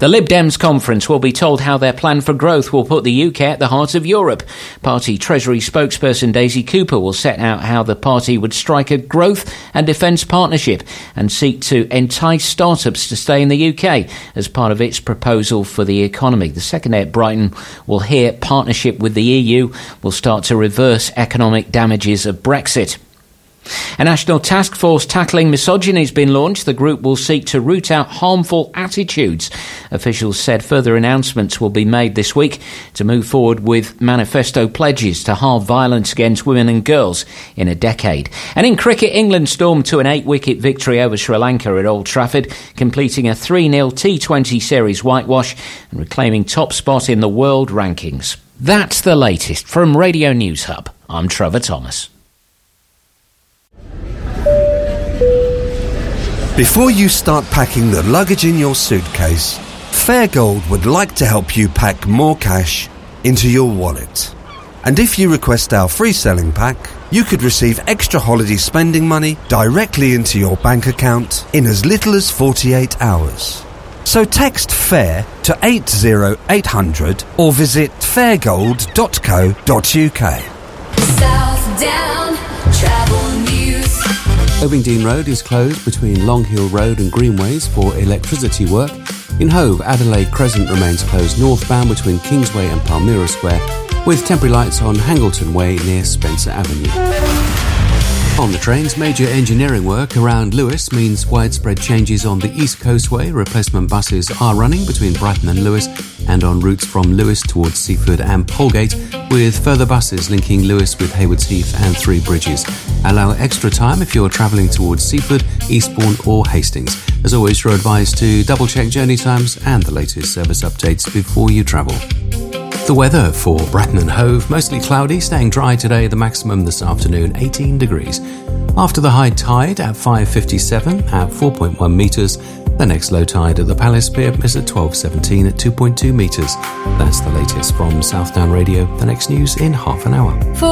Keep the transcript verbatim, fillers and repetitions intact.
The Lib Dems conference will be told how their plan for growth will put the U K at the heart of Europe. Party Treasury spokesperson Daisy Cooper will set out how the party would strike a growth and defence partnership and seek to entice startups to stay in the U K as part of its proposal for the economy. The second day at Brighton will hear partnership with the E U will start to reverse economic damages of Brexit. A national task force tackling misogyny has been launched. The group will seek to root out harmful attitudes. Officials said further announcements will be made this week to move forward with manifesto pledges to halve violence against women and girls in a decade. And in cricket, England stormed to an eight-wicket victory over Sri Lanka at Old Trafford, completing a three nil T twenty series whitewash and reclaiming top spot in the world rankings. That's the latest from Radio News Hub. I'm Trevor Thomas. Before you start packing the luggage in your suitcase, Fairgold would like to help you pack more cash into your wallet. And if you request our free selling pack, you could receive extra holiday spending money directly into your bank account in as little as forty-eight hours. So text FAIR to eight zero eight hundred or visit fairgold dot co dot uk. South Down Travel News. Ovingdean Road is closed between Long Hill Road and Greenways for electricity work. In Hove, Adelaide Crescent remains closed northbound between Kingsway and Palmyra Square, with temporary lights on Hangleton Way near Spencer Avenue. On the trains, major engineering work around Lewes means widespread changes on the East Coastway. Replacement buses are running between Brighton and Lewes and on routes from Lewes towards Seaford and Polegate, with further buses linking Lewes with Haywards Heath and Three Bridges. Allow extra time if you're travelling towards Seaford, Eastbourne or Hastings. As always, you're advised to double-check journey times and the latest service updates before you travel. The weather for Bratton and Hove, mostly cloudy, staying dry today, the maximum this afternoon eighteen degrees. After the high tide at five fifty-seven at four point one metres, the next low tide at the Palace Pier is at twelve seventeen at two point two metres. That's the latest from Southdown Radio. The next news in half an hour.